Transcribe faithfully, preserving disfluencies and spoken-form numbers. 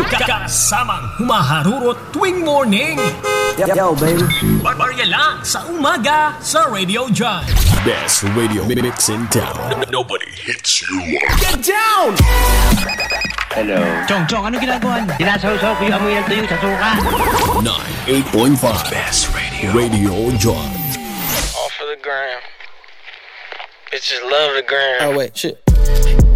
Kasamang humaharurot tuwing morning. Yo, yo baby. Barbarya lang sa umaga sa Radio Jive. Best radio mix in town. Nobody hits you. Get down! Hello. Chong, Chong, ano ginagawa niyo? Sinasawsaw ko yung amoy ng tuyo sa suka. ninety-eight point five Best radio. Radio Jive. All for the gram. Bitches love the gram. Oh wait, shit.